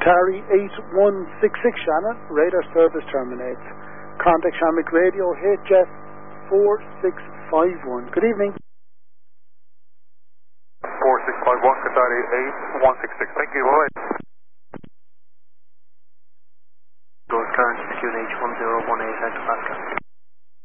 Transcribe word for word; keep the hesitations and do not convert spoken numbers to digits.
Qatari eight one six six, Shannon. Radar service terminates. Contact Shamrock Radio H F four six five one. Good evening. four six five one, Qatari eight one six six. Thank you. Bye. Those current Q N H one zero one eight, Antipaska.